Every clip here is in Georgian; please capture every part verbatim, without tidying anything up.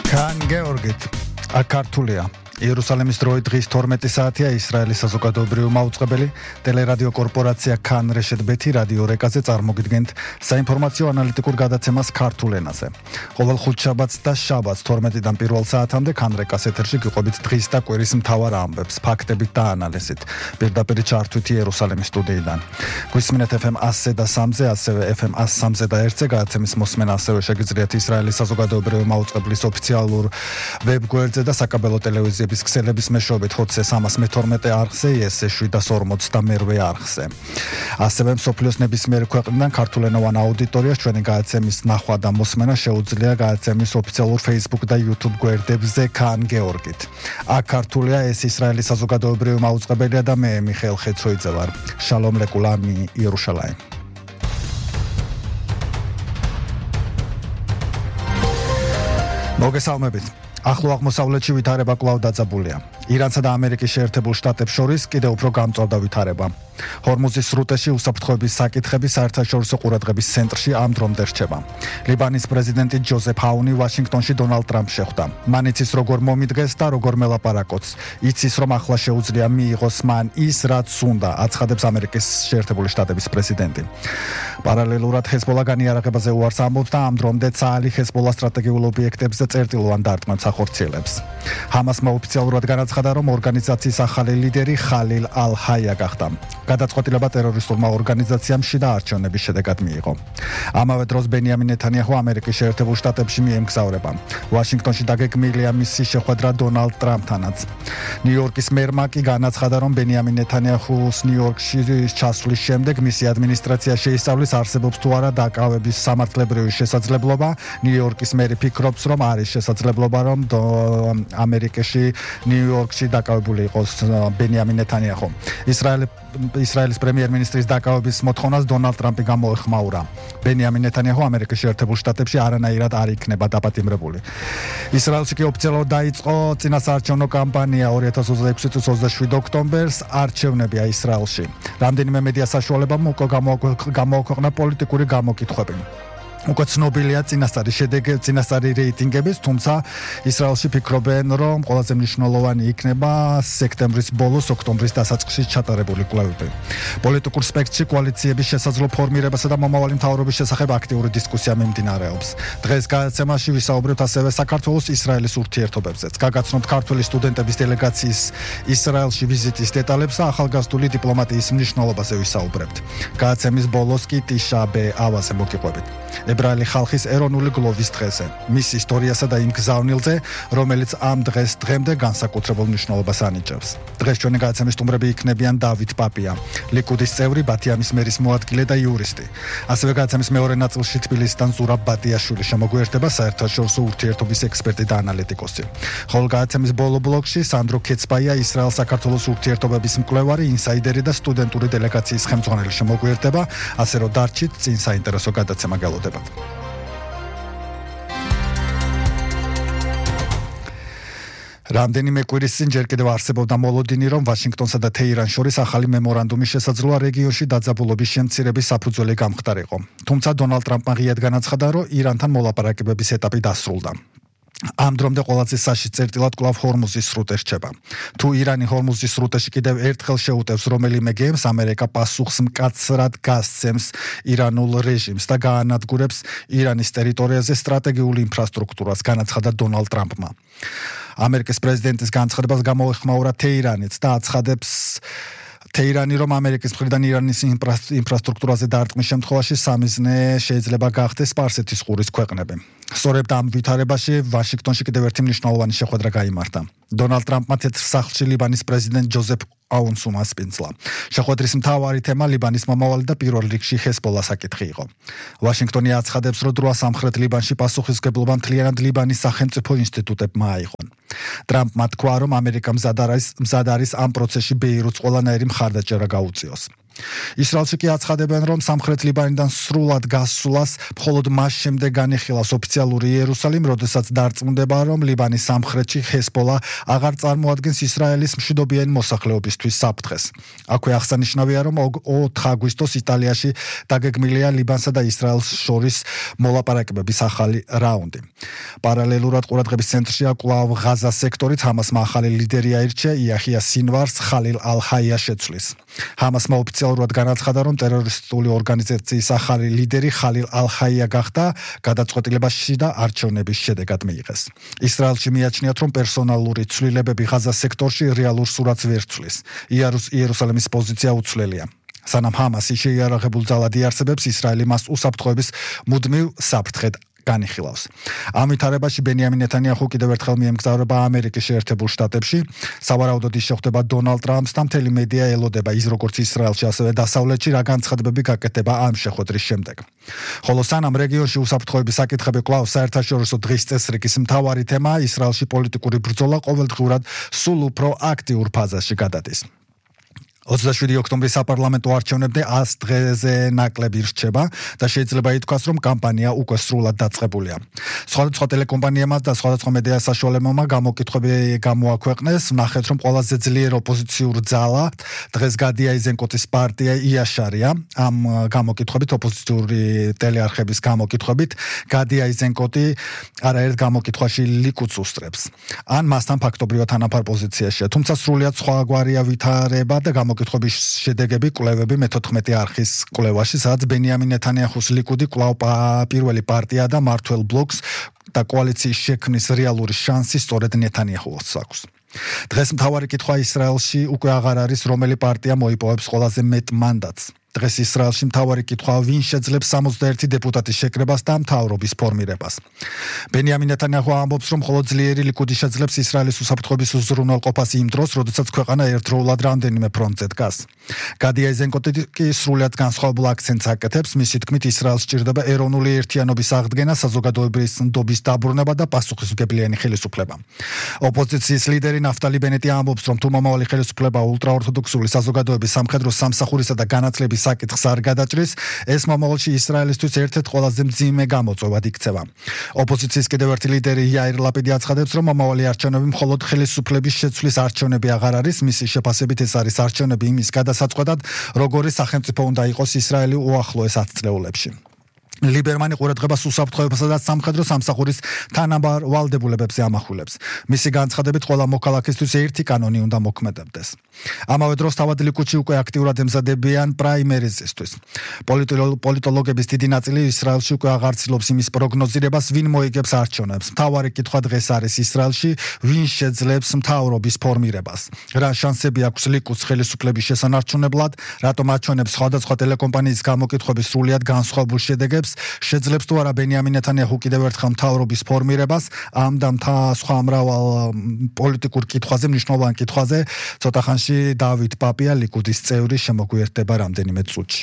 Khan Georgit, Akartulia. იერუსალიმის დროით დღის თორმეტი საათია ისრაელის საზოგადოებრივი მაუწყებელი ტელერადიო კორპორაცია Khan Reshet Bet რადიო რეკაზე წარმოგიდგენთ საინფორმაციო ანალიტიკურ გადაცემას ქართულ ენაზე. ყოველ ხუთშაბათს და შაბათს თორმეტიდან პირველ საათამდე Khan Rekas ეთერში გიყვებით დღის და კვირის მთავარ ამბებს, ფაქტებით და ანალიზით. პირდაპირ ჩართვით იერუსალიმის სტუდიიდან. გვისმინეთ F M one hundred three-ზე, ასევე F M one hundred three და one-ზე გადაცემის მოსმენა ასევე შეგიძლიათ ისრაელის საზოგადოებრივი მაუწყებლის ოფიციალურ ვებგვერდზე და საკაბელო ტელევიზიაში bis ქსელების მეშვეობით ხუთს სამას მეთორმეტე არხზე, ეს შვიდას ორმოცდ და მერვე არხზე. ასევე მსოფლიოს ნებისმიერ ქვეყნიდან ქართულენოვან აუდიტორიას ჩვენი გადაცემის ნახვა და მოსმენა შეუძლია გადაცემის ოფიციალურ Facebook და YouTube გვერდებზე Khan Georgit. აქ ქართულია ეს ისრაელის საზოგადოებრივი მაუწყებელია და მე მიხეილ ხეცროიძე ვარ. Shalom lekulam Yerushalayim. მოგესალმებით. ახლო აღმოსავლეთში ვითარება კვლავ დაძაბულია. ირანსა და ამერიკის შეერთებულ შტატებს შორის კიდევ უფრო გამწვავდა ვითარება. ჰორმუზის სრუტეში უსაფრთხოების საკითხები საერთაშორისო ყურადღების ცენტრში ამ დრომდე რჩება. ლიბანის პრეზიდენტი ჯოზეფ აუნი ვაშინგტონში დონალდ ტრამპს შეხვდა. მან იცის როგორ მომიდგეს და როგორ მელაპარაკოს. იცის რომ ახლა შეუძლია მიიღოს მან ის რაც უნდა, აცხადებს ამერიკის შეერთებული შტატების პრეზიდენტი. პარალელურად ჰეზბოლა განიარაღებაზე უარს ამბობს და ამ დრომდე ცალი ჰეზბოლა სტრატეგიულ ობიექტებზე წერტილოვან დარტყმებს ახორციელებს. ჰამასმა ოფიციალურად განაცხადა, რომ ორგანიზაციის ახალი ლიდერი ხალილ ალ-ჰაია გახდა. გადაწყვეტილება ტერორისტულმა ორგანიზაციამ შიდა არჩევნების შედეგად მიიღო. ამავე დროს ბენიამინ ნეთანიაჰუ ამერიკის შეერთებულ შტატებში მიემგზავრება. ვაშინგტონში დაგეგმილია მისი შეხვედრა დონალდ ტრამპთანაც. ნიუ-იორკის მერმა კი განაცხადა, რომ ბენიამინ ნეთანიაჰუს ნიუ-იორკში ჩასვლის შემდეგ მისი ადმინისტრაცია შეისწავლის არსებობს თუ არა დაკავების სამართლებრივი შესაძლებლობა. ნიუ-იორკის მერი ფიქრობს, რომ არის შესაძლებლობა, რომ ამერიკაში ნიუ-იორკში დაკავებული იყოს ბენიამინ ნეთანიაჰუ. ისრაელი ისრაელის პრემიერ-მინისტრის დაკავების მოთხოვნას დონალდ ტრამპი გამოეხმაურა. ბენიამინ ნეთანიაჰუ ამერიკის შეერთებულ შტატებში არანაირად არ იქნება დაპატიმრებული. ისრაელში კი ოფიციალურად დაიწყო წინასაარჩევნო კამპანია ორი ათას ოცდაექვსი წლის ოცდაშვიდ ოქტომბერს არჩევნებია ისრაელში. რამდენიმე მედია საშუალებამ უკვე გამოაქვეყნა პოლიტიკური გამოკითხვები. უკვე ცნობილია წინასწარი შედეგი, წინასწარი რეიტინგების, თუმცა ისრაელში ფიქრობენ, რომ ყველაზე მნიშვნელოვანი იქნება სექტემბრის ბოლოს, ოქტომბრის დასაწყისში ჩატარებული კვლევები. პოლიტიკურ სპექტრში კოალიციების შესაძლო ფორმირებასა და მომავალი მთავრობის შესახებ აქტიური დისკუსია მიმდინარეობს. დღეს გადაცემაში ვისაუბრებთ ასევე საქართველოს ისრაელის ურთიერთობებზეც. გაგაცნობთ ქართველი სტუდენტების დელეგაციის ისრაელში ვიზიტის დეტალებს და ახალგაზრდული დიპლომატიის მნიშვნელობაზე ვისაუბრებთ. გადაცემის ბოლოს კი ტიშა ბეავაზე მოგიყვებით. ებრაელი ხალხის ეროვნული გლოვის დღეზე, მის ისტორიასა და იმ გზავნილზე, რომელიც ამ დღეს დღემდე განსაკუთრებულ მნიშვნელობას ანიჭებს. დღეს ჩვენი გადაცემის სტუმრები იქნებიან დავით პაპია, ლიკუდის წევრი, ბათიამის მერის მოადგილე და იურისტი. ასევე გადაცემის მეორე ნაწილში თბილისიდან ზურაბ ბადიაშვილი შემოგვიერთება, საერთაშორისო ურთიერთობის ექსპერტი და ანალიტიკოსი. ხოლო გადაცემის ბოლო ბლოკში სანდრო ქეცბაია, ისრაელ-საქართველოს ურთიერთობების მკვლევარი, ინსაიდერი და სტუდენტური დელეგაციის ხელმძღვანელი შემოგვიერთება, ასე რომ დარჩით წინ საინტერესო გადაცემა გელოდებათ. რამდენიმე კვირის წინ ჯერ კიდევ არსებობდა მოლოდინი, რომ ვაშინგტონსა და თეირანს შორის ახალი მემორანდუმის შესაძლოა რეგიონში დაძაბულობის შემცირების საფუძველი გამხდარიყო. თუმცა დონალდ ტრამპმა ღიად განაცხადა, რომ ირანთან მოლაპარაკებების ეტაპი დასრულდა. ამ დრომდე ყველაზე საშიშ წერტილად კვლავ ჰორმუზის სრუტე რჩება. თუ ირანი ჰორმუზის სრუტეში კიდევ ერთხელ შეუტევს რომელიმე გემს, ამერიკა პასუხს მკაცრად გასცემს ირანულ რეჟიმს და გაანადგურებს ირანის ტერიტორიაზე სტრატეგიულ ინფრასტრუქტურას, განაცხადა დონალდ ტრამპმა. ამერიკის პრეზიდენტის განცხადებას გამოეხმაურა თეირანიც და აცხადებს თეირანი, რომ ამერიკის მხრიდან ირანის ინფრასტრუქტურაზე დარტყმის შემთხვევაში სამიზნე შეიძლება გახდეს სპარსეთის ყურის ქვეყნები. სწორედ ამ ვითარებაში ვაშინგტონში კიდევ ერთი მნიშვნელოვანი შეხვედრა გაიმართა. დონალდ ტრამპმა თეთრ სახლში ლიბანის პრეზიდენტ ჯოზეფ აუნს უმასპინძლა. შეხვედრის მთავარი თემა ლიბანის მომავალი და პირველ რიგში ჰეზბოლა საკითხი იყო. ვაშინგტონი აცხადებს, რომ დროა სამხრეთ ლიბანში პასუხისმგებლობა მთლიანად ლიბანის სახელმწიფო ინსტიტუტებმა აიღონ. ტრამპმა თქვა, რომ ამერიკა მზად არის ამ პროცესში ბეირუთს ყველანაირი მხარდაჭერა გაუწიოს. ისრაელში კი აცხადებენ, რომ სამხრეთ ლიბანიდან სრულად გასვლას მხოლოდ მას შემდეგ განიხილავს ოფიციალური იერუსალიმი, როდესაც დარწმუნდება, რომ ლიბანის სამხრეთში ჰესბოლა აღარ წარმოადგენს ისრაელის მშვიდობიანი მოსახლეობისთვის საფრთხეს. აქვე აღსანიშნავია, რომ ოთხ აგვისტოს იტალიაში დაგეგმილია ლიბანსა და ისრაელს შორის მოლაპარაკებების ახალი რაუნდი. პარალელურად ყურადღების ცენტრშია კვლავ ღაზას სექტორით. ჰამასმა ახალი ლიდერი აირჩია, იაჰია სინვარს ხალილ ალ-ჰაია შეცვლის. ჰამასმა ოფიციალურად განაცხადა, რომ ტერორისტული ორგანიზაციის ახალი ლიდერი ხალილ ალ-ჰაია გახდა, გადაწყვეტილებაში და არჩევნების შედეგად მიიღეს. ისრაელში მიაჩნიათ, რომ პერსონალური ცვლილებები ღაზას სექტორში რეალურ სურათს ვერ ცვლის. იერუსალიმის პოზიცია უცვლელია. სანამ ჰამასი შეიარაღებულ ძალად იარსებებს, ისრაელი მას უსაფრთხოების მუდმივ საფრთხედ განიხილავს. ამ ვითარებაში ბენიამინ ნეთანიაჰუ კიდევ ერთხელ მიემგზავრება ამერიკის შეერთებულ შტატებში. სავარაუდოდ ის შეხვდება დონალდ ტრამპს და მთელი მედია ელოდება ის როგორც ისრაელში, ასევე დასავლეთში რა განცხადებები გაკეთდება ამ შეხვედრის შემდეგ. ხოლო სანამ რეგიონში უსაფრთხოების საკითხები კვლავ საერთაშორისო დღის წესრიგის მთავარი თემაა, ისრაელში პოლიტიკური ბრძოლა ყოველდღურად სულ უფრო აქტიურ ფაზაში გადადის. ოცდაშვიდი ოქტომბრის საპარლამენტო არჩევნებზე ას დღეზე ნაკლები რჩება და შეიძლება ითქვას, რომ კამპანია უკვე სრულად დაწყებულია. სხვადასხვა ტელეკომპანიებმა და სხვადასხვა მედია საშუალებებმა გამოკითხვები გამოაქვეყნეს. ვნახეთ, რომ ყველაზე ძლიერ ოპოზიციურ ძალად დღეს გადი აიზენკოტის პარტია იაშარია. ამ გამოკითხვებით, ოპოზიციური ტელეარხების გამოკითხვებით, გადი აიზენკოტი არაერთ გამოკითხვაში ლიკუდს უსწრებს. ან მასთან ფაქტობრივად თანაფარ პოზიციაშია. თუმცა სრულიად სხვაგვარია ვითარება და გამოკითხვების შედეგები კვლევები მეთოთხმეტი არხის კვლევაში, სადაც ბენიამინ ნეთანიაჰუს ლიკუდი კვლავ პირველი პარტია და მართლ ბლოკს და კოალიციის შექმნის რეალური შანსი სწორედ ნეთანიაჰუს აქვს. დღეს მთავარი კითხვა ისრაელში უკვე აღარ არის, რომელი პარტია მოიპოვებს ყველაზე მეტ მანდატს. დღეს ისრაელში მთავარი კითხვაა, ვინ შეძლებს სამოცდაერთი დეპუტატის შეკრებას და მთავრობის ფორმირებას. ბენიამინ ნეთანიაჰუ ამბობს, რომ მხოლოდ ძლიერი ლიკუდი შეძლებს ისრაელის უსაფრთხოების უზრუნველყოფას იმ დროს, როდესაც ქვეყანა ერთდროულად რამდენიმე ფრონტზე დგას. გადი აიზენკოტი კი სრულიად განსხვავებულ აქცენტს აკეთებს, მისი თქმით, ისრაელს სჭირდება ეროვნული ერთიანობის აღდგენა, საზოგადოების ნდობის დაბრუნება და პასუხისმგებლიანი ხელისუფლება. ოპოზიციის ლიდერი ნაფტალი ბენეტი ამბობს, რომ თუ მომავალი ხელისუფლება ულტრაორთოდოქსული საზოგადოების სამხედრო სამსახურისა და განათლების საკითხს არ გადაჭრის, ეს მომავალში ისრაელისთვის ერთ-ერთ ყველაზე მძიმე გამოწვევად იქცევა. ოპოზიციის კიდევ ერთი ლიდერი იაირ ლაპიდი აცხადებს, რომ მომავალი არჩევნები მხოლოდ ხელისუფლების შეცვლის არჩევნები აღარ არის, მისი შეფასებით ეს არის არჩევნები იმის გადასაწყვეტად, როგორი სახელმწიფო უნდა იყოს ისრაელი უახლოეს ათ წლეულებში. ლიბერმანი ყურადღებას უსაფრთხოებასა და სამხედრო სამსახურის თანაბარ ვალდებულებებზე ამახვილებს. მისი განცხადებით, ყველა მოქალაქისთვის ერთი კანონი უნდა მოქმედებდეს. ამავე დროს თავად ლიკუდში უკვე აქტიურად ემზადებიან პრაიმერიზისთვის. პოლიტოლოგების დიდი ნაწილი ისრაელში უკვე აღარ ცდილობს იმის პროგნოზირებას, ვინ მოიგებს არჩევნებს. მთავარი კითხვა დღეს არის ისრაელში, ვინ შეძლებს მთავრობის ფორმირებას. რა შანსები აქვს ლიკუდს ხელისუფლების შესანარჩუნებლად, რატომ აჩვენებს სხვადასხვა ტელეკომპანიის გამოკითხვების სრულიად განსხვავებულ შედეგებს, შეძლებს თუ არა ბენიამინ ნეთანიაჰუ კიდევ ერთხელ მთავრობის ფორმირებას, ამ და სხვა მრავალ პოლიტიკურ კითხვაზე, მნიშვნელოვან კითხვაზე, ცოტა ხანში დავით პაპია, ლიკუდის წევრი, შემოგვიერთდება რამდენიმე წუთში.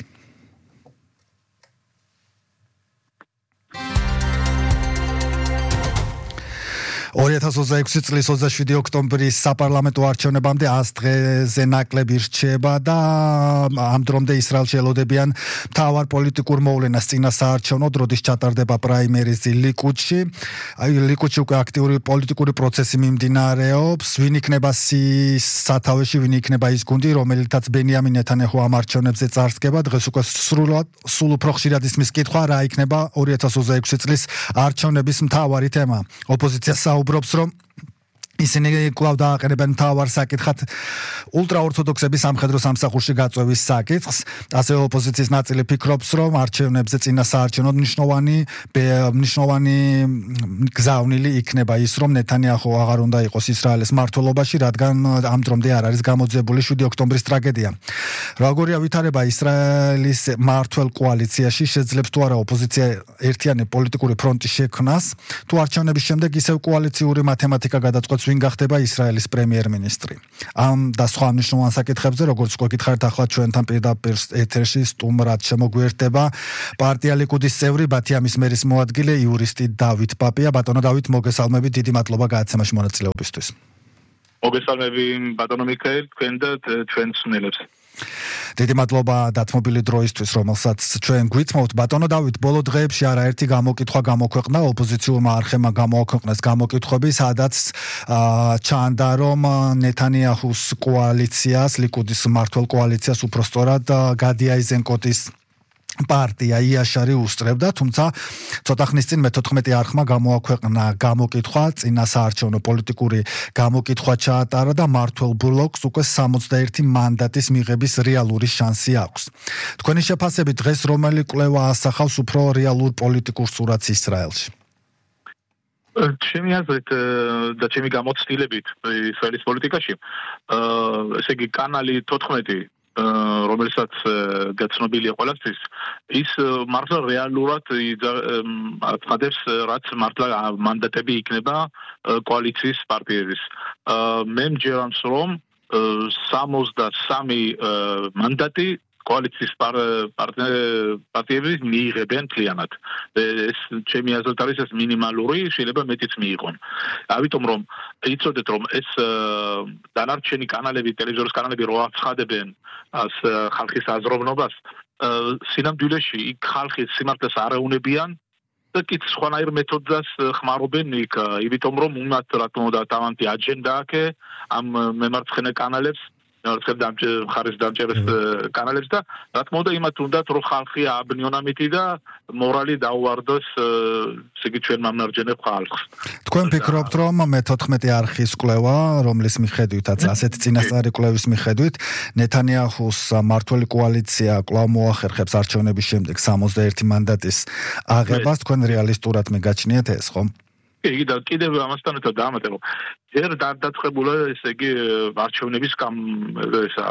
ორი ათას ოცდაექვსი წლის ოცდაშვიდი ოქტომბრის საპარლამენტო არჩევნებამდე ას დღეზე ნაკლები რჩება და ამ დრომდე ისრაელში ელოდებიან მთავარ პოლიტიკურ მოვლენას წინასაარჩევნოდ, როდის ჩატარდება პრაიმერიზი ლიკუდში. ლიკუდში უკვე აქტიური პოლიტიკური პროცესი მიმდინარეობს. ვინ იქნება სიის სათავეში, ვინ იქნება ის გუნდი, რომელიცაც ბენიამინ ნეთანიაჰუ ამ არჩევნებზე წარსდგება. დღეს უკვე სრულად სულ უფრო ხშირად ისმის კითხვა, რა იქნება ორი ათას ოცდაექვსი წლის არჩევნების მთავარი თემა. ოპოზიცია უბრობს, რომ ისინი კვლავ დააყენებენ მთავარ საკითხად ულტრაორთოდოქსების სამხედრო სამსახურში გაწვევის საკითხს. ასევე ოპოზიციის ნაწილი ფიქრობს, რომ არჩევნებზე წინასაარჩევნოდ მნიშვნელოვანი მნიშვნელოვანი გზავნილი იქნება ის, რომ ნეთანიაჰუ აღარ უნდა იყოს ისრაელის მმართველობაში, რადგან ამ დრომდე არ არის გამოძიებული შვიდი ოქტომბრის ტრაგედია. როგორია ვითარება ისრაელის მმართველ კოალიციაში, შეძლებს თუ არა ოპოზიცია ერთიანი პოლიტიკური ფრონტის შექმნას, თუ არჩევნების შემდეგ ისევ კოალიციური მათემატიკა გადაწყვეტს, ვინ გახდება ისრაელის პრემიერ-მინისტრი. ამ და სხვა მნიშვნელოვან საკითხებზე, როგორც უკვე გითხარით, ახლა ჩვენთან პირდაპირ ეთერში სტუმრად შემოგვიერთდება პარტია ლიკუდის წევრი, ბათიამის მერის მოადგილე, იურისტი დავით პაპია. ბატონო დავით, მოგესალმებით, დიდი მადლობა გადაცემაში მონაწილეობისთვის. მოგესალმები ბატონო მიქაელ, თქვენ და ჩვენს მსმენელებს. დიდი მადლობა დათმობილი დროისთვის, რომელსაც ჩვენ გვიწმოვთ. ბატონო დავით, ბოლო დღეებში არაერთი გამოკითხვა გამოქვეყნა, ოპოზიციურმა არხებმა გამოაქვეყნეს გამოკითხვები, სადაც ჩანდა, რომ ნეთანიაჰუს კოალიციას, ლიკუდის მმართველ კოალიციას უпростоრად გადი აიზენკოტის პარტია იაშარი უსწრებდა, თუმცა ცოტა ხნის წინ მეთოთხმეტი არხმა გამოაქვეყნა გამოკითხვა, წინა საარჩევნო პოლიტიკური გამოკითხვა ჩაატარა და მმართველ ბლოკს უკვე სამოცდაერთი მანდატის მიღების რეალური შანსი აქვს. თქვენი შეფასებით დღეს რომელი კვლევა ასახავს უფრო რეალურ პოლიტიკურ სურათს ისრაელში? ჩემი აზრით და ჩემი გამოცდილებით ისრაელის პოლიტიკაში, ესე იგი კანალი თოთხმეტი რომელსაც გაცნობილია ყველასთვის, ის მართლა რეალურად აწადებს, რაც მართლა მანდატები იქნება კოალიციის პარტიების. მე მჯერამს, რომ სამოცდასამი მანდატი კოალიციის პარტიების მიიღებენ მთლიანად. ეს ჩემი აზრით არის ეს მინიმალური, შეიძლება მეტიც მიიღონ. ამიტომ რომ იცოდეთ, რომ ეს დანარჩენი კანალები, ტელევიზორის კანალები რო აცხადებენ ას ხალხის აზროვნობას, სინამდვილეში იქ ხალხის სიმართლეს არ ეუნებიან და კი სხვანაირ მეთოდას ხმარობენ იქ, იმიტომ რომ უნდათ რა თქმა უნდა თავანთი აჯენდა აქვს ამ მემარცხენე კანალებს, ხარის დამჭერეს კანალებს და რა თქმა უნდა იმათ უნდათ რომ ხალხი ააბნიონ ამითი და მორალი დაუვარდოს ესე იგი ჩვენ მამნარჯენებ ხალხს. თქვენ ფიქრობთ რომ მეთოთხმეტი არხის კვლევა, რომლის მიხედვითაც ასეთი წინასწარი კვლევის მიხედვით ნეთანიაჰუს მმართველი კოალიცია კვლავ მოახერხებს არჩევნების შემდეგ სამოცდაერთი მანდატის აღებას, თქვენ რეალისტურად მეგაჩნიათ ეს, ხო? იგი და კიდევ ამასთან ერთად დაამატებო. ჯერ დაწყებულა ესე იგი არჩევნების კამ ესა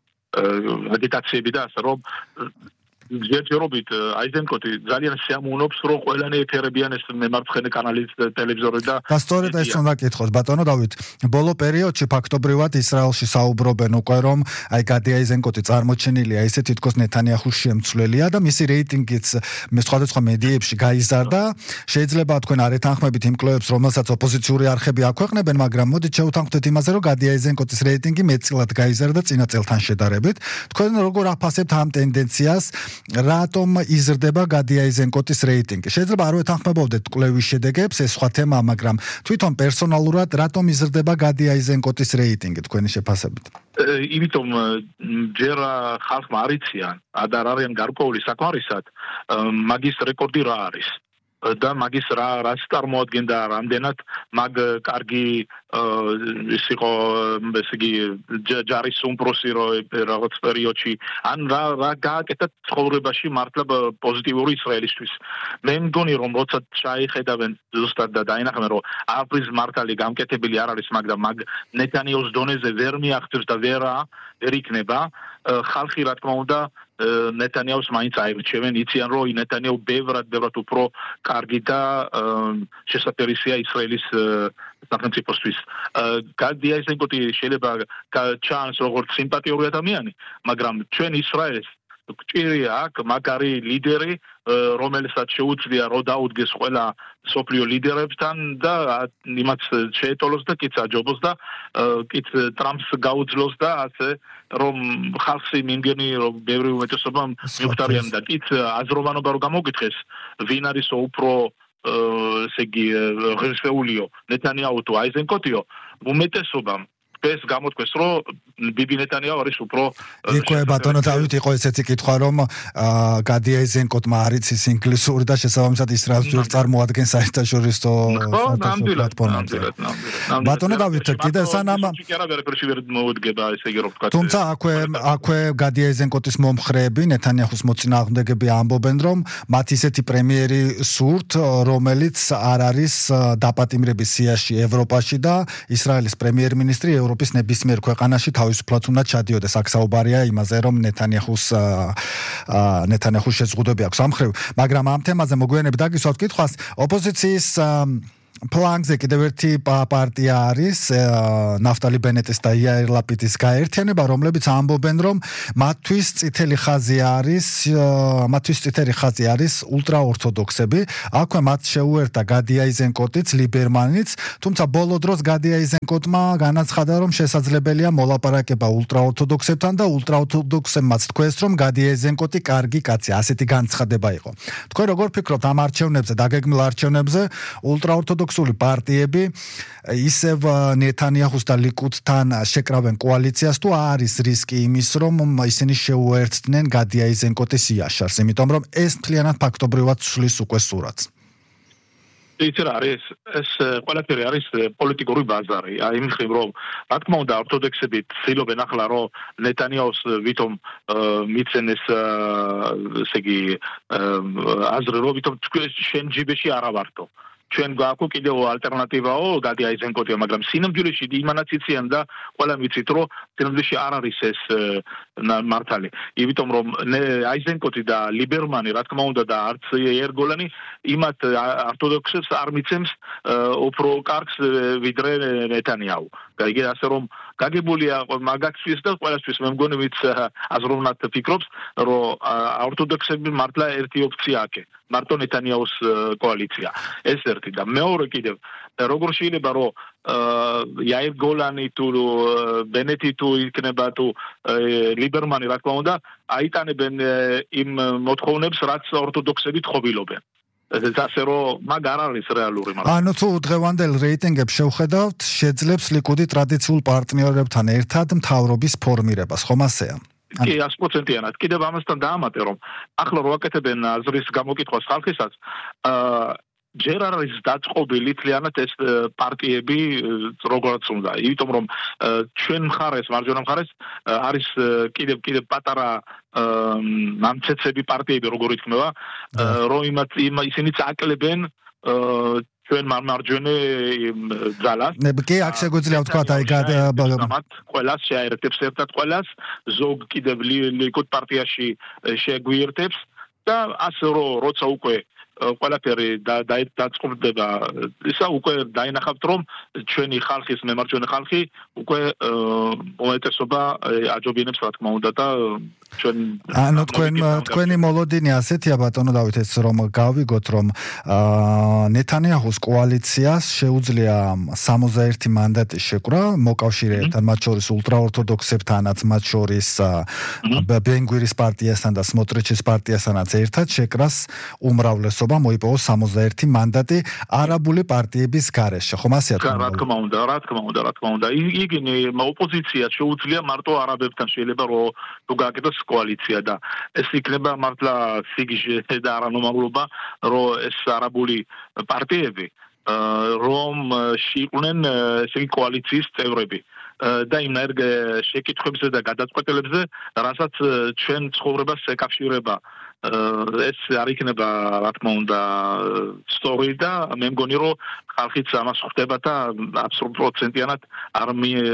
აგიტაციები და ასე რომ ჯერჯერობით აიზენკოტი ძალიან შეამუნობს, რომ ყველანი ეთერებიან ეს მემარცხენე კანალის ტელევიზორი და და სწორედ ეს უნდა კითხოს, ბატონო დავით. ბოლო პერიოდში ფაქტობრივად ისრაელში საუბრობენ უკვე, რომ აი გადი აიზენკოტი წარმოჩენილია ისე თითქოს ნეთანიაჰუს შემცვლელია და მისი რეიტინგიც მე სხვადასხვა მედიებში გაიზარდა. შეიძლება თქვენ არ ეთანხმებით იმ კვლევებს, რომელსაც ოპოზიციური არხები აქვეყნებენ, მაგრამ მოდით შევთანხმდეთ იმაზე, რომ გადი აიზენკოტის რეიტინგი მეტწილად გაიზარდა წინა წელთან შედარებით. თქვენ როგორ აფასებთ ამ ტენდენციას? რატომ იზრდება გადი აიზენკოტის რეიტინგი? შეიძლება არ ვეთანხმებოდეთ კვლევის შედეგებს, ეს სხვა თემაა, მაგრამ თვითონ პერსონალურად რატომ იზრდება გადი აიზენკოტის რეიტინგი თქვენი შეფასებით? იმიტომ ჯერ ხალხმა არ იციან, არ არიან გარკვეული საკმარისად, მაგის რეკორდი რა არის. და მაგის რა რაც წარმოადგენდა რამდენად მაგ კარგი ის იყო ესე იგი ჯარის უმპროსი რაღაც პერიოდში ან რა რა გააკეთა ცხოვრებაში მართლა პოზიტიური ისრაელისთვის. მე მგონი რომ როცა ჩაიხედავენ ზუსტად და დაინახავენ რომ აფრის მართალი გამკეთებელი არ არის, მაგრამ მაგ ნეთანიაჰუს დონეზე ვერ მიაღწევს და ვერა ვერ იქნება, ხალხი რა თქმა უნდა ნეთანიაჰუს მაინც აირჩევენ, იციან რომ ნეთანიაჰუ ბევრად ბევრად უფრო კარგი და შესაძლებელია ისრაელის სახელმწიფოსთვის. გადი აიზენკოტი შეიძლება ჩანს როგორც სიმპათიური ადამიანი, მაგრამ ჩვენ ისრაელს გჭირია აქ მაგარი ლიდერი, რომელსაც შეუძლია რომ დაუდგეს ყველა სოფლიო ლიდერებთან და იმაც შეეტოლოს და კიც აჯობოს და კიც ტრამპს გაუძლოს და ასე რომ ხალხი მიმგენი რომ ბევრი უმეტესობა მიხვდარიან და კიც აზროვანობა რომ გამოგითხეს, ვინ არის უფრო ესე იგი ღირსეულიო, ნეთანიაჰუ თუ აიზენკოტიო, უმეტესობამ ეს გამოთქვეს, რომ ბიბი ნეთანიაჰუ არის უფრო იქვე ბატონო დავით იყო ესეთი კითხვა, რომ გადი აიზენკოტმა არ იცის ინგლისური და შესაბამისად ისრაელს ვერ წარმოადგენს საერთაშორისო პლატფორმაზე. ბატონო დავით, კიდევ სანამ თუმცა აქვე აქვე გადი აიზენკოტის მომხრეები, ნეთანიაჰუს მოწინააღმდეგეები ამბობენ, რომ მათ ისეთი პრემიერი სურთ, რომელიც არ არის დაპატიმრების სიაში ევროპაში და ისრაელის პრემიერ-მინისტრი ევროპის ნებისმიერ ქვეყანაში თავისუფლად უნდა ჩადიოდეს. აქ საუბარია იმაზე, რომ ნეთანიაჰუს ნეთანიაჰუს შეზღუდვები აქვს ამ მხრივ, მაგრამ ამ თემაზე მოგვიანებით დაგისვათ კითხვას. ოპოზიციის ფლანგზე კიდევ ერთი პარტია არის ნაფტალი ბენეტის და იაირ ლაპიდის გაერთიანება, რომლებიც ამბობენ, რომ მათთვის წითელი ხაზი არის, მათთვის წითელი ხაზი არის ულტრაორთოდოქსები. აქვე მათ შეუერთა გადი აიზენკოტიც, ლიბერმანიც, თუმცა ბოლო დროს გადი აიზენკოტმა განაცხადა, რომ შესაძლებელია მოლაპარაკება ულტრაორთოდოქსებთან და ულტრაორთოდოქსებმაც თქვეს, რომ გადი აიზენკოტი კარგი კაცია, ასეთი განცხადება იყო. თქვენ როგორ ფიქრობთ ამ არჩევნებზე, დაგეგმილ არჩევნებზე, ულტრაორთოდოქსული პარტიები ისევ ნეთანიაჰუს და ლიკუდთან შეკრავენ კოალიციას თუ არის რისკი იმის, რომ ისინი შეუერთდნენ გადი აიზენკოტის იაშარს, იმიტომ რომ ეს მთლიანად ფაქტობრივად ცვლის უკვე სურათს. იცი რა არის ეს ყველაფერი არის პოლიტიკური ბაზარი. აი იმ ხრივ რომ რა თქმა უნდა ორთოდოქსები ცდილობენ ახლა რომ ნეთანიაჰუს ვითომ მიცენ ეს ესე იგი აზრი რომ ვითომ შენ ჯიბეში არა ვართო. ჩვენ გვაქვს კიდევ ალტერნატივაო გადი აიზენკოტია, მაგრამ სინამდვილეში იმანაც იციან და ყველამ იცით რომ სინამდვილეში არ არის ეს მართალი. იმიტომ რომ აიზენკოტი და ლიბერმანი რა თქმა უნდა და არც ერგოლანი იმათ ორთოდოქსებს არ მიცემს უფრო კარგს ვიდრე ნეთანიაჰუ. გაიგე ასე რომ გაგებულია მაგაცის და ყველასთვის მე მგონი ვიც აზროვნად ფიქრობს რომ ორთოდოქსები მართლა ერთი ოფცია აქვს. მარტო ნეთანიაჰუს კოალიცია. ეს ერთი და მეორე კიდევ როგორ შეიძლება რომ იაირ გოლანი თუ ბენეტი თუ იქნება თუ ლიბერმანი რა თქმა უნდა აიტანებენ იმ მოთხოვნებს რაც ორთოდოქსები თხოვილობენ. ეს ასე რომ მაგ არ არის რეალური მაგრამ ანუ თუ დღევანდელ რეიტინგებს შევხედავთ შეძლებს ლიკუდი ტრადიციულ პარტნიორებთან ერთად მთავრობის ფორმირებას ხომ ასეა კი one hundred procent-იანად კიდევ ამასთან დაამატე რომ ახლა რო აკეთებენ აზრის გამოკითხვას ხალხისაც აა ჯერ არ არის დაწყობილი თლიანად ეს პარტიები როგორც უნდა იმიტომ რომ ჩვენ მხარეს მარჯვენა მხარეს არის კიდევ კიდევ პატარა მამცეცები პარტიები როგორ იქნება რომ იმათ ისინი წაკლებენ ჩვენ მარჯვენა ძალას კი აქ შეგვიძლია ვთქვა აი ყველას შეაერთებს ერთად ყველას ზოგ კიდევ ლიკუდ პარტიაში შეგვიერთებს და ასე რომ როცა უკვე ყველაფერი დაწყობდება ისა უკვე დაინახავთ რომ ჩვენი ხალხის მემარჯვენე ხალხი უკვე უმეტესობა აჯობინებს რა თქმა უნდა და ჩვენ ანუ თქვენ თქვენი მოლოდინი ასეთია ბატონო დავით ეს რომ გავიგოთ რომ ნეთანიაჰუს კოალიციას შეუძლია სამოცდაერთი მანდატის შეკვრა მოკავშირეებთან მათ შორის ულტრაორთოდოქსებთანაც მათ შორის ბენგვირის პარტიასთან და სმოტრიჩის პარტიასთანაც ერთად შეკრას უმრავლესობა მოიპოვოს სამოცდაერთი მანდატი არაბული პარტიების გარეშე ხომ ასეა რა თქმა უნდა რა თქმა უნდა რა თქმა უნდა იგინე ოპოზიცია შეუძლია მარტო არაბებთან შეიძლება რომ თუ გააკეთოს კოალიცია და ეს იქნება მართლა სიგიჟე და არანორმალობა რომ ეს არაბული პარტიები რომ შეიყვნენ ესე იგი კოალიციის წევრები და იმ შეკითხვებზე და გადაწყვეტილებზე რასაც ჩვენ ცხოვრებას ეკავშირება ეს არ იქნება რა თქმა უნდა სწორი და მე მგონი რომ ხალხიც ამას ხვდება და აბსოლუტურად პროცენტიანად არ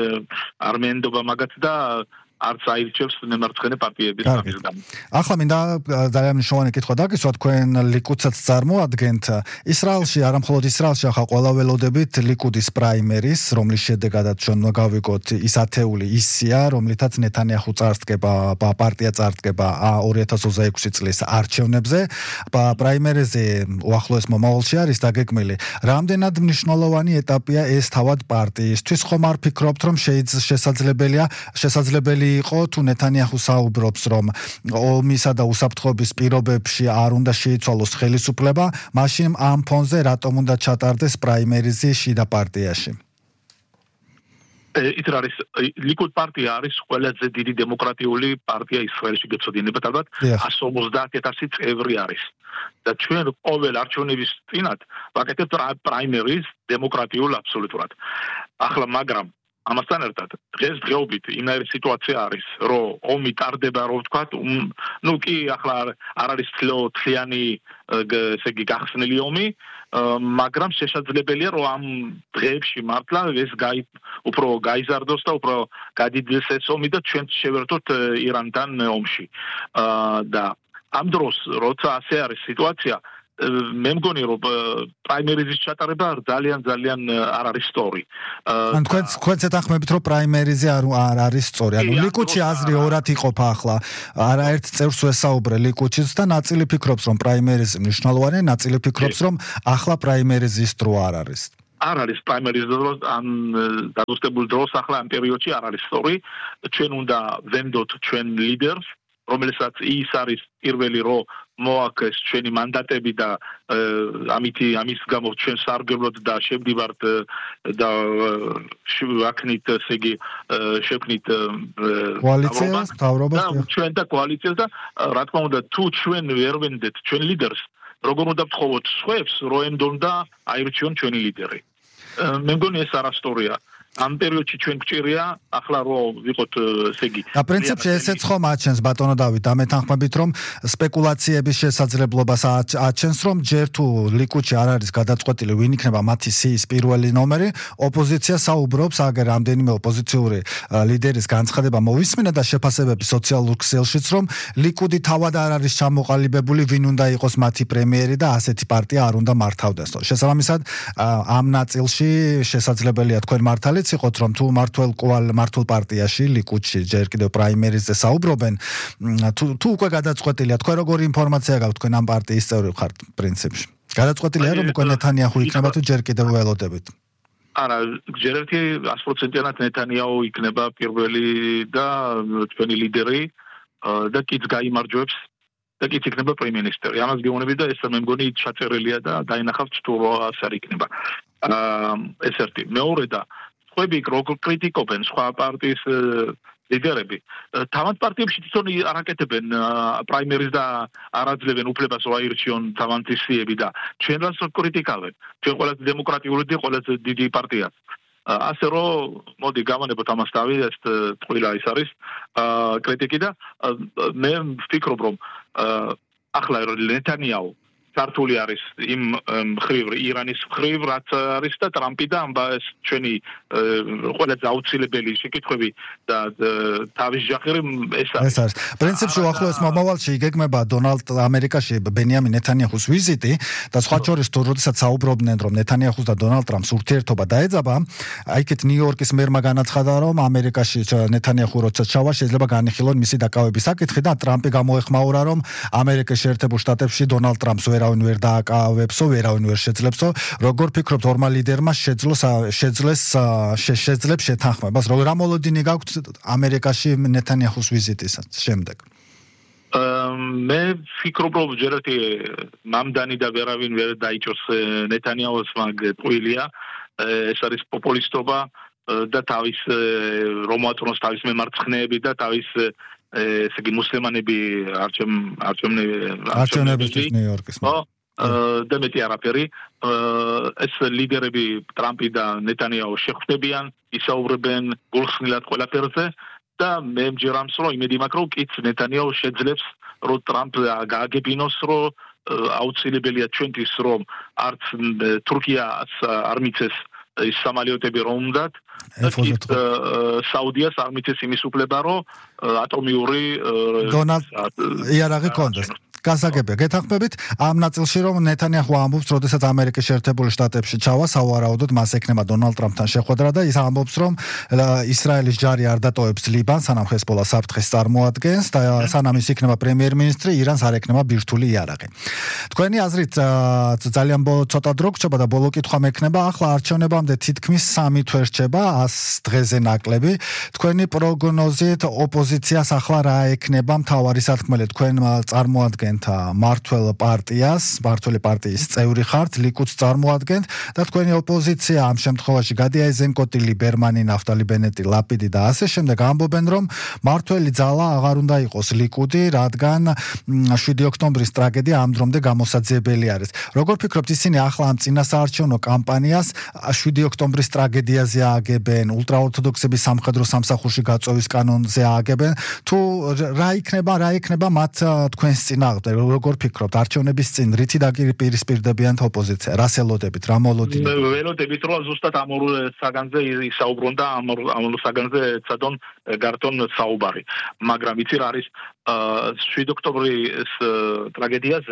არ მეენდობა მაგათ და არც აირჩევს მემარცხენე პარტიების გამიზგამ. ახლა მინდა ძალიან მნიშვნელოვანი კითხვა დაგისვა თქვენ ლიკუდსაც წარმოადგენთ ისრაელში არა მხოლოდ ისრაელში ახლა ყველა ველოდებით ლიკუდის პრაიმერის რომლის შედეგადაც ჩვენ გავიგოთ ის ათეული ისია რომლითაც ნეთანიაჰუ წარსდგება პარტია წარსდგება ორი ათას ოცდაექვსი წლის არჩევნებზე პრაიმერიზე უახლოეს მომავალში არის დაგეგმილი რამდენად მნიშვნელოვანი ეტაპია ეს თავად პარტიისთვის ხომ არ ფიქრობთ რომ შესაძლებელია შესაძლებელი იყო თუ ნეთანიაჰუ საუბრობს რომ ომისა და უსაფრთხოების პირობებში არ უნდა შეიცვალოს ხელისუფლება, მაშინ ამ ფონზე რატომ უნდა ჩატარდეს პრაიმერიზი შიდა პარტიაში? იცი რა არის ლიკუდ პარტია არის ყველაზე დიდი დემოკრატიული პარტია ისრაელში გეცოდინებათ ალბათ one ოცდაათი ათასი წევრი არის და ჩვენ ყოველ არჩევნების წინათ ვაკეთებთ პრაიმერიз დემოკრატიულ აბსოლუტურად ახლა მაგრამ ამასთან ერთად დღეს დღეობით იმერი სიტუაცია არის რომ ომი ტარდება რო ვთქვათ ნუ კი ახლა არ არის თლიანი ესე იგი გახსნილი ომი მაგრამ შესაძლებელია რომ ამ დღეებში მართლა ეს გაი უფრო გაიზარდოს და უფრო გადიდეს ეს ომი და ჩვენ შევერთოთ ირანთან ომში და ამ დროს როცა ასე არის სიტუაცია მე მგონი რომ პრაიმერიზის ჩატარება ძალიან ძალიან არ არის სწორი. ან თქვენ თქვენ ეთანხმებით რომ პრაიმერიზე არ არ არის სწორი. ანუ ლიკუდში აზრი ორად იყოფა ახლა. არაერთ წევრს ვესაუბრე ლიკუდშიც და ნაწილი ფიქრობს რომ პრაიმერიზე მნიშვნელოვანია, ნაწილი ფიქრობს რომ ახლა პრაიმერიზის დრო არ არის. არ არის პრაიმერიზის დრო, ან დადოსტებულ დროს ახლა ამ პერიოდში არ არის სწორი. ჩვენ უნდა ვენდოთ ჩვენ ლიდერს, რომელსაც ის არის პირველი რო მოაქეს ჩვენი მანდატები და ამითი ამის გამო ჩვენ სარგებლობთ და შევდივართ და ვაქნით ესე იგი შევქნით კოალიციას, მთავრობას და ჩვენ და კოალიციას და რა თქმა უნდა თუ ჩვენ ვერ ვენდეთ ჩვენ ლიდერს როგორ უნდა ვთხოვოთ სხვებს რო ენდონ და აირჩიონ ჩვენი ლიდერი. მე მგონი ეს არასწორია. ამ პერიოდში ჩვენ გჭირია ახლა რომ ვიყოთ ესე იგი და პრინციპში ესეც ხომ აჩენს ბატონო დავით ამეთანხმებით რომ სპეკულაციების შესაძლებლობას აჩენს რომ ჯერ თუ ლიკუდში არ არის გადაწყვეტილი ვინ იქნება მათი სიის პირველი ნომერი ოპოზიცია საუბრობს აგერ რამდენიმე ოპოზიციური ლიდერის განცხადება მოვისმინა და შეფასებები სოციალურ ქსელშიც რომ ლიკუდი თავად არ არის ჩამოყალიბებული ვინ უნდა იყოს მათი პრემიერი და ასეთი პარტია არ უნდა მართავდეს. შესაბამისად ამ ნაწილში შესაძლებელია თქვენ მართალი იყოთ რომ თუ მართულ კვალ მართულ პარტიაში ლიკუდში ჯერ კიდევ პრაიმერიზე საუბრობენ თუ თუ უკვე გადაწყვეტილია თქვენ როგორი ინფორმაცია გაქვთ თქვენ ამ პარტიის წევრი ხართ პრინციპში გადაწყვეტილია რომ უკვე ნეთანიაჰუ იქნება თუ ჯერ კიდევ ველოდებით არა ჯერ ერთი sto პროცენტიანად ნეთანიაჰუ იქნება პირველი და თქვენი ლიდერი და კიც გაიმარჯვებს და კიც იქნება პრემიერ-მინისტრი ამას გეუბნები და ეს მე მგონი ჩაწერილია და დაინახავთ თუ რა არ იქნება ეს ერთი მეორე და ხვები როგორ კრიტიკობენ სხვა პარტიის ლიდერები თავად პარტიებში თვითონ არაკეთებენ პრაიმერის და არაძლევენ უფლებას რომ აირჩიონ თავანთი სიები და ჩვენ რას კრიტიკავენ ჩვენ ყველაზე დემოკრატიული და ყველაზე დიდი პარტია ასე რომ მოდი გამანებოთ ამას თავი ეს ტყუილა ის არის კრიტიკი და მე ვფიქრობ რომ ახლა ნეთანიაჰუ სართული არის იმ მხრივ ირანის მხრივ რაც არის და ტრამპი და ამბას ჩვენი ყველაზე აუცილებელი შეკითხვები და თავის ჯახერი ეს არის. ეს არის. პრინციპში უახლოეს მომავალში იგეგმება დონალდ ამერიკაში ბენიამინ ნეთანიაჰუს ვიზიტი და სხვა შორის თუ როდესაც საუბრობდნენ რომ ნეთანიაჰუს და დონალდ ტრამპს ურთიერთობა დაეძაბა, აიქეთ ნიუ-იორკის მერმა განაცხადა რომ ამერიკაში ნეთანიაჰუ როცა ჩავა შეიძლება განიხილონ მისი დაკავების საკითხი და ტრამპი გამოეხმაურა რომ ამერიკის შეერთებულ შტატებში დონალდ ტრამპს ვერავინ ვერ დააკავებსო, ვერავინ ვერ შეძლებსო. როგორ ფიქრობთ ორმა ლიდერმა შეძლოს შეძლეს შეძლებს შეთანხმებას, რა მოლოდინი გაქვთ ამერიკაში ნეთანიაჰუს ვიზიტისას შემდეგ? მე ვფიქრობ რომ ჯერ ერთი მამდანი და ვერავინ ვერ დაიჭოს ნეთანიაჰუს მაგ ტყუილია, ეს არის პოპულისტობა და თავის რომ აწონოს თავის მემარცხნეები და თავის ესე იგი მუსლიმანები არჩემ არჩევნებისთვის ნიუ-იორკის და მეტი არაფერი ეს ლიდერები ტრამპი და ნეთანიაჰუ შეხვდებიან ისაუბრებენ გულხსნილად ყველაფერზე და მე მჯერამს რომ იმედი მაქვს რომ კიც ნეთანიაჰუ შეძლებს რომ ტრამპ გააგებინოს რომ აუცილებელია ჩვენთვის რომ არც თურქიას არ მიცეს ის სამალიოტები რომ უნდათ საუდიას არ მიცეს იმის უფლება რომ ატომიური დონალდ იარაღი კონდეს გასაგებია გეთანხმებით ამ ნაწილში რომ ნეთანიაჰუ ამბობს როდესაც ამერიკის შეერთებული შტატებში ჩავა სავარაუდოდ მას ექნება დონალდ ტრამპთან შეხვედრა და ის ამბობს რომ ისრაელის ჯარი არ დატოვებს ლიბანს სანამ ჰეზბოლა საფრთხეს წარმოადგენს და სანამ ის იქნება პრემიერ-მინისტრი ირანს არ ექნება ბირთვული იარაღი თქვენი აზრით ძალიან ცოტა დრო გრჩება და ბოლო კითხვა მექნება ახლა არჩევნებამდე თითქმის სამი თვე რჩება ას დღეზე ნაკლები თქვენი პროგნოზით ოპოზიციას ახლა რა ექნება მთავარი სათქმელი თქვენ წარმოადგენთ მართლ პარტიას, მართლი პარტიის წევრი ხართ, ლიკუდს წარმოადგენთ და თქვენი ოპოზიცია ამ შემთხვევაში გადი აიზენკოტი, ლიბერმანი, ნაფტალი ბენეტი, ლაპიდი და ასე შემდეგ ამბობენ რომ მართლი ძალა აღარ უნდა იყოს ლიკუდი, რადგან შვიდი ოქტომბრის ტრაგედია ამ დრომდე გამოსაძიებელი არის. როგორ ფიქრობთ ისინი ახლა ამ წინასაარჩევნო კამპანიას შვიდი ოქტომბრის ტრაგედიაზე ააგებენ, ულტრაორთოდოქსების სამხედრო სამსახურში გაწვევის კანონზე ააგებენ, თუ რა იქნება, რა იქნება მათ თქვენს წინააღმდეგ როგორ ფიქრობთ არჩევნების წინ რითი დაპირისპირდებიან ოპოზიცია რას ელოდებით რა მოლოდინები ველოდებით რომ ზუსტად ამ ორ საგანზე ისაუბრონ და ამ ორ საგანზე ცადონ გარტონ საუბარი მაგრამ იცი რა არის შვიდი ოქტომბრის ტრაგედიაზე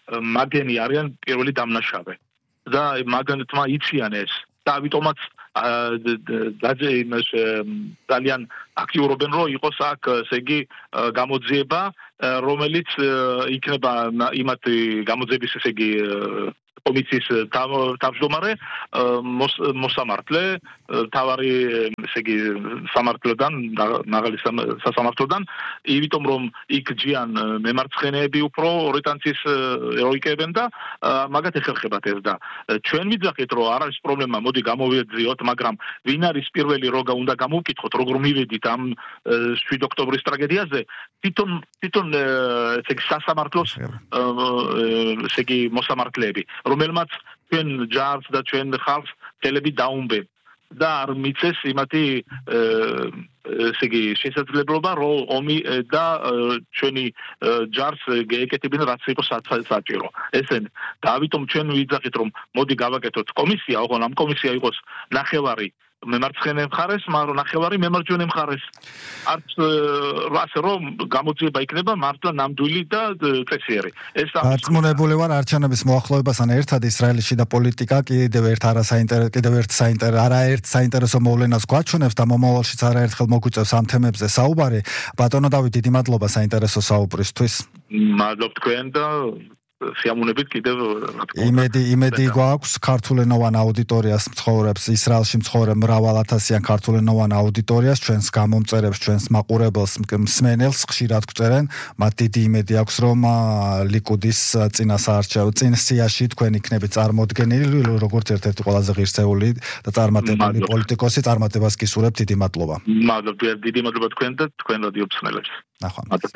მაგენი არიან პირველი დამნაშავე და მაგენთმა იციან ეს და ამიტომაც დაძე იმას ძალიან აქტიურობენ რომ იყოს აქ ესე იგი გამოძიება რომელიც იქნება იმათი გამოძიების ესე იგი კომისიის თავმჯდომარე მოსამართლე თავარი ესე იგი სამართლოდან მაღალი სასამართლოდან იმიტომ რომ იქ ჯიან მემარცხენეები უფრო ორიტანციის როიკებენ და მაგათ ეხერხებათ ეს და ჩვენ ვიძახით რომ არ არის პრობლემა მოდი გამოვიძიოთ მაგრამ ვინ არის პირველი როგა უნდა გამოვკითხოთ როგორ მივედით ამ შვიდ ოქტომბრის ტრაგედიაზე თვითონ თვითონ ესე იგი სასამართლოს ესე იგი მოსამართლეები რომელმაც ჩვენ ჯარს და ჩვენ ხალხს ხელები დაუნბენ და არ მიცეს იმათი ესე იგი შესაძლებლობა რომ ომი და ჩვენი ჯარს გაეკეთებინა რაც იყოს საჭირო ესენ და ამიტომ ჩვენ ვიძახით რომ მოდი გავაკეთოთ კომისია ოღონ ამ კომისია იყოს ნახევარი მემარცხენე მხარეს, მაგრამ ნახევარი მემარჯვენე მხარეს. არც ასე რომ გამოძიება იქნება მართლა ნამდვილი და წესიერი. ეს დარწმუნებული ვარ არჩევნების მოახლოებასთან ერთად ისრაელში და პოლიტიკა კიდევ ერთ არასაინტერესო კიდევ ერთ საინტერესო არაერთ საინტერესო მოვლენას გვაჩვენებს და მომავალშიც არაერთხელ მოგვიწევს ამ თემებზე საუბარი. ბატონო დავით, დიდი მადლობა საინტერესო საუბრისთვის. მადლობ თქვენ და სიამოვნებით კიდევ იმედი იმედი გვაქვს ქართულენოვან აუდიტორიას მცხოვრებს ისრაელში მცხოვრებ მრავალ ათასიან ქართულენოვან აუდიტორიას ჩვენს გამომწერებს ჩვენს მაყურებელს მსმენელს ხშირად გვწერენ მათ დიდი იმედი აქვს რომ ლიკუდის წინასაარჩევნო წინსიაში თქვენ იქნებით წარმოდგენილი როგორც ერთ-ერთი ყველაზე ღირსეული და წარმატებული პოლიტიკოსი წარმატებას გისურვებთ დიდი მადლობა მადლობა დიდი მადლობა თქვენ და თქვენ რადიო მსმენელებს ნახვამდის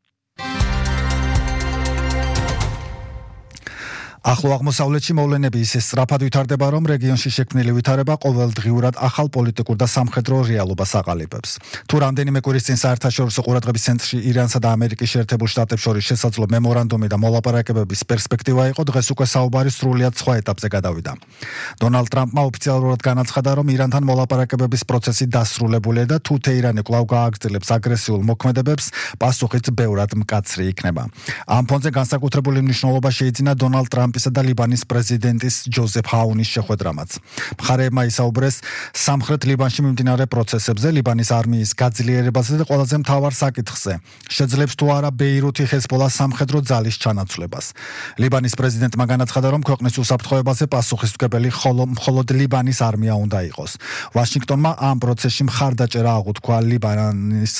ახლო აღმოსავლეთში მოვლენები ისე სწრაფად ვითარდება, რომ რეგიონში შექმნილი ვითარება ყოველდღიურად ახალ პოლიტიკურ და სამხედრო რეალობას აყალიბებს. თუ რამდენიმე კვირის წინ საერთაშორისო ყურადღების ცენტრში ირანსა და ამერიკის შეერთებულ შტატებს შორის შესაძლო მემორანდუმი და მოლაპარაკებების პერსპექტივა იყო, დღეს უკვე საუბარი სრულიად სხვა ეტაპზე გადავიდა. დონალდ ტრამპმა ოფიციალურად განაცხადა, რომ ირანთან მოლაპარაკებების პროცესი დასრულებულია და თუ თეირანი კვლავ გააგრძელებს აგრესიულ მოქმედებებს, პასუხიც ბევრად მკაცრი იქნება. ამ ფონზე განსაკუთრებული მნიშვნელობა შეიძინა დონალდ ტრამპ და ლიბანის პრეზიდენტის ჯოზეფ ჰაუნის შეხვედრამაც. მხარეებმა ისაუბრეს სამხრეთ ლიბანში მიმდინარე პროცესებზე, ლიბანის არმიის გაძლიერებაზე და ყველაზე მთავარ საკითხზე. შეძლებს თუ არა ბეირუთი ჰეზბოლას სამხედრო ძალის ჩანაცვლებას. ლიბანის პრეზიდენტმა განაცხადა, რომ ქვეყნის უსაფრთხოებაზე პასუხისმგებელი მხოლოდ ლიბანის არმია უნდა იყოს. ვაშინგტონმა ამ პროცესში მხარდაჭერა აღუთქვა ლიბანის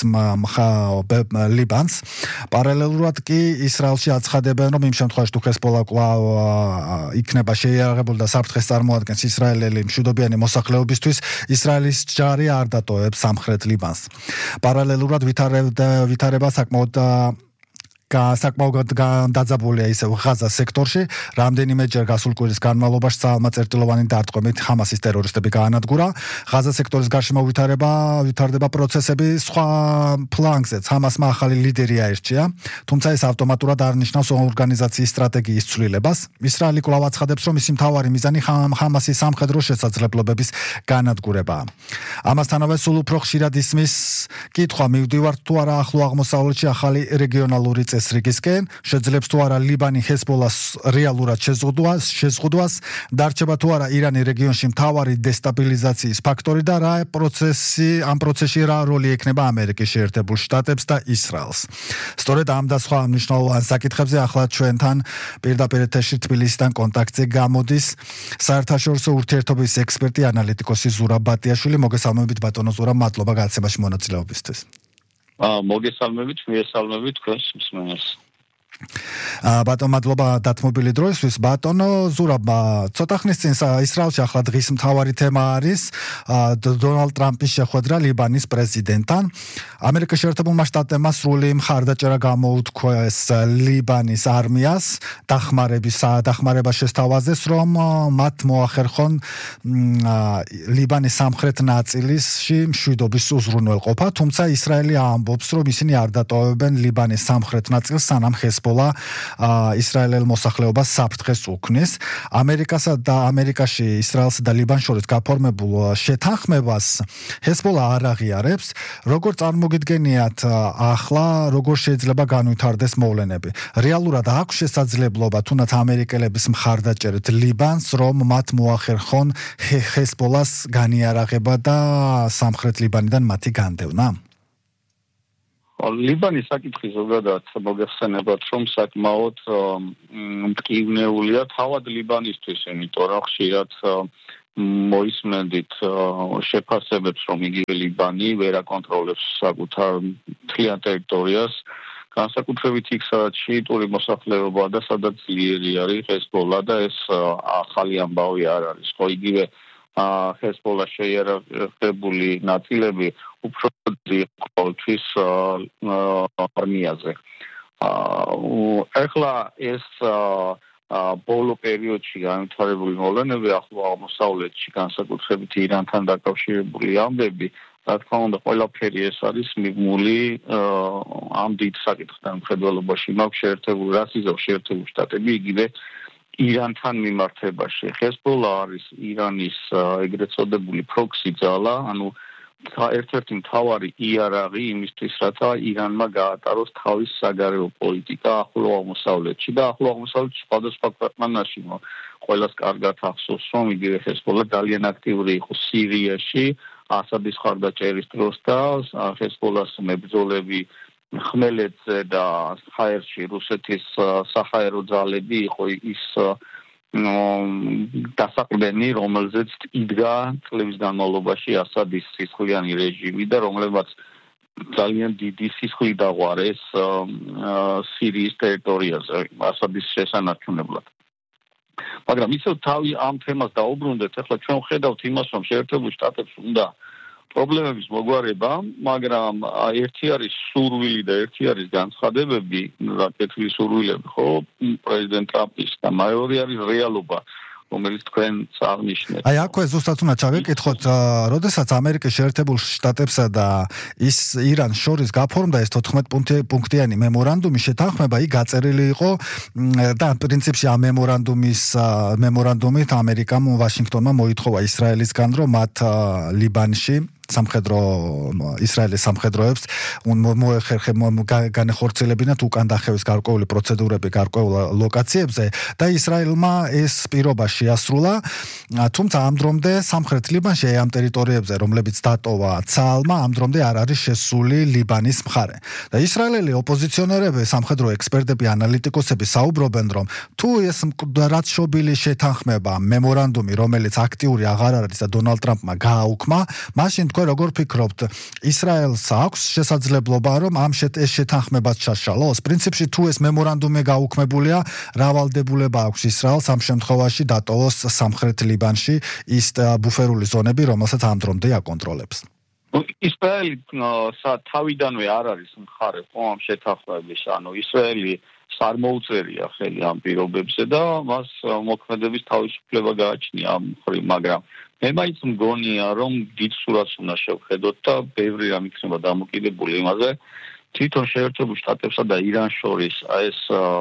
ლიბანს. პარალელურად კი ისრაელში აცხადებენ, რომ იმ შემთხვევაში თუ ჰეზბოლა კვლავ იქნება შეიარაღებული და საფრთხეს წარმოადგენს ისრაელელი მშვიდობიანი მოსახლეობისთვის, ისრაელის ჯარი არ დატოვებს სამხრეთ ლიბანს. პარალელურად ვითარება საკმაოდ საკმაოდ დაძაბულია ისევ ღაზას სექტორში. რამდენიმეჯერ გასულ კვირის განმავლობაში ძალმაწერტილოვანი დარტყმით ჰამასის ტერორისტები გაანადგურა. ღაზა სექტორის გარშემო ვითარება ვითარდება პროცესები სხვა ფლანგზეც. ჰამასმა ახალი ლიდერი აირჩია, თუმცა ეს ავტომატურად არ ნიშნავს ორგანიზაციის სტრატეგიის ცვლილებას. ისრაელი კვლავ აცხადებს, რომ მისი მთავარი მიზანი ჰამასის სამხედრო შესაძლებლობების განადგურებაა. ამასთანავე სულ უფრო ხშირად ისმის კითხვა მივდივართ თუ არა ახლო აღმოსავლეთში ახალი რეგიონალური წესრიგისკენ, შეძლებს თუ არა ლიბანი ჰეზბოლას რეალურად შეზღუდვას, შეზღუდვას, დარჩება თუ არა ირანი რეგიონში მთავარი დესტაბილიზაციის ფაქტორი და რა პროცესი, ამ პროცესში რა როლი ექნება ამერიკის შეერთებულ შტატებს და ისრაელს. სწორედ ამ და სხვა მნიშვნელოვან საკითხებზე ახლა ჩვენთან პირდაპირ ეთერში თბილისიდან კონტაქტზე გამოდის საერთაშორისო ურთიერთობების ექსპერტი ანალიტიკოსი ზურაბ ბატიაშვილი. მოგესალმებით ბატონო ზურაბ, მადლობა გადაცემაში მონაწილეობისთვის. აა მოგესალმებით, მიესალმებით თქვენს მსმენელს. ბატონო მადლობა დათმობილი დროისთვის. ბატონო ზურაბ, ცოტა ხნის წინ ისრაელში ახლა დღის მთავარი თემა არის დონალდ ტრამპის შეხვედრა ლიბანის პრეზიდენტთან. ამერიკის შეერთებულმა შტატებმა სრული მხარდაჭერა გამოუთქვეს ლიბანის არმიას დახმარების დახმარებას შესთავაზეს, რომ მათ მოახერხონ ლიბანის სამხრეთ ნაწილში მშვიდობის უზრუნველყოფა, თუმცა ისრაელი ამბობს, რომ ისინი არ დატოვებენ ლიბანის სამხრეთ ნაწილს, სანამ ჰეზბოლა ჰესბოლა ისრაელელ მოსახლეობას საფრთხეს უქმნის. ამერიკასა და ამერიკაში ისრაელსა და ლიბანს შორის გაფორმებულ შეთანხმებას ჰესბოლა არ აღიარებს. როგორ წარმოგიდგენიათ ახლა როგორ შეიძლება განვითარდეს მოვლენები? რეალურად აქვს შესაძლებლობა თუნდაც ამერიკელების მხარდაჭერით ლიბანს რომ მათ მოახერხონ ჰესბოლას განიარაღება და სამხრეთ ლიბანიდან მათი განდევნა? ლიბანის საკითხი ზოგადად მოგეხსენებათ, რომ საკმაოდ მტკივნეულია თავად ლიბანისთვის, იმიტომ რომ ხშირად მოისმენდით შეფასებებს, რომ იგივე ლიბანი ვერ აკონტროლებს საკუთარ მთლიან ტერიტორიას, განსაკუთრებით იქ, სადაც შიიტური მოსახლეობაა და სადაც ძლიერი არის ჰესბოლა და ეს ახალი ამბავი არ არის. ხო, იგივე ჰესბოლას შეიარაღებული ნაწილები უფრო ძლიერ ყოველთვის არმიაზე. ახლა ეს ბოლო პერიოდში განვითარებული მოვლენები ახლო აღმოსავლეთში, განსაკუთრებით ირანთან დაკავშირებული ამბები, რა თქმა უნდა, ყველაფერი ეს არის მიღმული ამ დიდ საკითხთან მხედველობაში. მაქვს შეერთებული რას იზავს შეერთებული შტატები, იგივე ირანთან მიმართებაში. ჰესბოლა არის ირანის ეგრეთ წოდებული პროქსი ძალა, ანუ ერთ-ერთი მთავარი იარაღი იმისთვის, რათა ირანმა გაატაროს თავის საგარეო პოლიტიკა ახლო აღმოსავლეთში და ახლო აღმოსავლეთში სხვადასხვა ქვეყანაში. ყველას კარგად ახსოვს, რომ იგივე ჰესბოლა ძალიან აქტიური იყო სირიაში, ასადის მხარდაჭერის დროს და ჰესბოლას მებრძოლები ხმელეთზე და ჰაერში რუსეთის საჰაერო ძალები იყო ის დასაყრდენი, რომელზეც იდგა წლების განმავლობაში ასადის სისხლიანი რეჟიმი და რომლებაც ძალიან დიდი სისხლი დაღვარეს სირიის ტერიტორიაზე ასადის შესანარჩუნებლად. მაგრამ ისევ თავი ამ თემას დაუბრუნდეთ, ახლა ჩვენ ვხედავთ იმას, რომ შეერთებულ შტატებს უნდა პრობლემების მოგვარება, მაგრამ ერთი არის სურვილი და ერთი არის განცხადებები, რაკეთილი სურვილები, ხო, პრეზიდენტ ტრამპის და მეორე არის რეალობა, რომელიც თქვენ აღნიშნეთ. აი, აქვე ზუსტად უნდა ჩავეკითხოთ, როდესაც ამერიკის შეერთებულ შტატებსა და ის ირანს შორის გაფორმდა ეს თოთხმეტ პუნქტიანი მემორანდუმი შეთანხმება, იქ გაწერილი იყო და პრინციპში ამ მემორანდუმის მემორანდუმით ამერიკამ ვაშინგტონმა მოითხოვა ისრაელისგან, რომ მათ ლიბანში სამხედრო ისრაელის სამხედროებს მოეხერხე განეხორციელებინათ უკან დახევის გარკვეული პროცედურები გარკვეულ ლოკაციებზე და ისრაელმა ეს პირობა შეასრულა, თუმცა ამ დრომდე სამხრეთ ლიბანში ამ ტერიტორიებზე, რომლებიც დატოვა ცაალმა, ამ დრომდე არ არის შესული ლიბანის მხარე. და ისრაელელი ოპოზიციონერები, სამხედრო ექსპერტები, ანალიტიკოსები საუბრობენ, რომ თუ ეს რაც შობილი შეთანხმება, მემორანდუმი, რომელიც აქტიური აღარ არის და დონალდ ტრამპმა გააუქმა, მაშინ თქვენ როგორ ფიქრობთ, ისრაელს აქვს შესაძლებლობა, რომ ამ ეს შეთანხმებას ჩაშალოს? პრინციპში თუ ეს მემორანდუმი გაუქმებულია, რა ვალდებულება აქვს ისრაელს ამ შემთხვევაში დატოვოს სამხრეთ ლიბანში ის ბუფერული ზონები, რომელსაც ამ დრომდე აკონტროლებს? ისრაელი თავიდანვე არ არის მხარე ამ შეთანხმების, ანუ ისრაელი არ მოუწერია ხელი ამ პირობებზე და მას მოქმედების თავისუფლება გააჩნია ამ მხრივ, მაგრამ მე მაინც მგონია, რომ დიდ სურათს უნდა შევხედოთ და ბევრი რამ იქნება დამოკიდებული იმაზე, თვითონ შეერთებულ შტატებსა და ირანს შორის ეს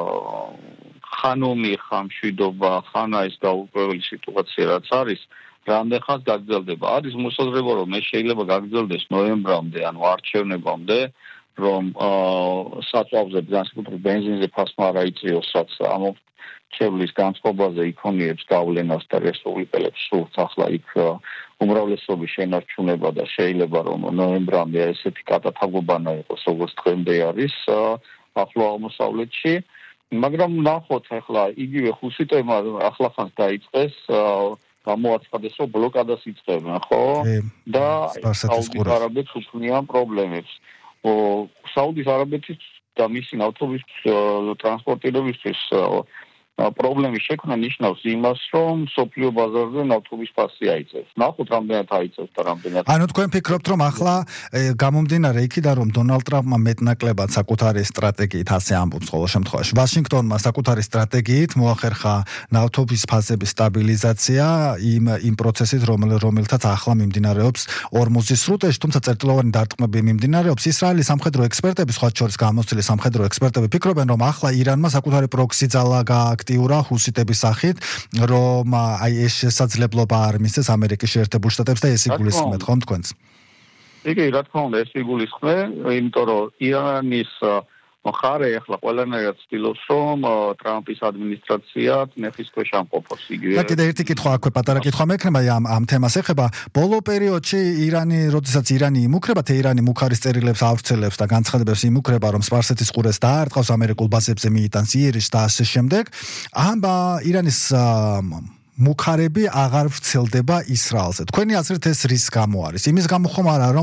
ხან ომი, ხან მშვიდობა, ხან ეს გაურკვეველი სიტუაცია რაც არის, რამდენ ხანს გაგრძელდება. არის მოსაზრება, რომ ეს შეიძლება გაგრძელდეს ნოემბრამდე, ანუ არჩევნებამდე, რომ საწვავზე განსაკუთრებით ბენზინზე ფასმა არ აიწიოს, რაც ამორჩევლის განწყობაზე იქონიებს გავლენას და რესპუბლიკელებს სურთ ახლა იქ უმრავლესობის შენარჩუნება და შეიძლება რომ ნოემბრამდე ესეთი კატათაგობანა იყოს, როგორც დღემდე არის ახლო აღმოსავლეთში. მაგრამ ნახოთ ახლა იგივე ჰუსიტებმა ახლახანს დაიწყეს გამოაცხადეს, რომ ბლოკადას იწყებენ, ხო? და საუდის არაბეთს უქმნიან პრობლემებს. საუდის არაბეთის და მისი ავტობუს ტრანსპორტირებისთვის პრობლემის შექმნა ნიშნავს იმას, რომ სოფლიო ბაზარზე ნავთობის ფასი აიწევს. ნახოთ, რამდენად აიწევს და რამდენად. ანუ თქვენ ფიქრობთ, რომ ახლა გამომდინარე იქიდან, რომ დონალდ ტრამპმა მეტნაკლებად საკუთარი სტრატეგიით ასე ამბობს ყოველ შემთხვევაში. ვაშინგტონმა საკუთარი სტრატეგიით მოახერხა ნავთობის ფასების სტაბილიზაცია იმ იმ პროცესით, რომელთაც ახლა მიმდინარეობს ორმუზის სრუტეში, თუმცა წერტილოვანი დარტყმები მიმდინარეობს. ისრაელის სამხედრო ექსპერტები, სხვა შორის გამოცდილი სამხედრო ექსპერტები ფიქრობენ, რომ ახლა ირანმა საკუთარი პროქსი ძალა გააქტიურა ჰუსიტების სახით, რომ აი ეს შესაძლებლობა არ მისცეს ამერიკის შეერთებულ შტატებს და ეს იგულისხმეთ ხომ თქვენს? იგი რა თქმა უნდა ეს იგულისხმე, იმიტომ რომ ირანის მხარე ახლა ყველანაირად ცდილობს, რომ ტრამპის ადმინისტრაცია ნეხის ქვეშ ამყოფოს იგივე. და კიდე ერთი კითხვა აქვე პატარა კითხვა მექნება ამ ამ თემას ეხება. ბოლო პერიოდში ირანი, როდესაც ირანი იმუქრება, თეირანი მუქარის წერილებს ავრცელებს და განცხადებებს იმუქრება, რომ სპარსეთის ყურეს დაარტყავს, ამერიკულ ბაზებზე მიიტანს იერიშს და ასე შემდეგ. ამ ირანის მუქარები აღარ ვრცელდება ისრაელზე. თქვენი აზრით ეს რის გამო არის? იმის გამო ხომ არა, რომ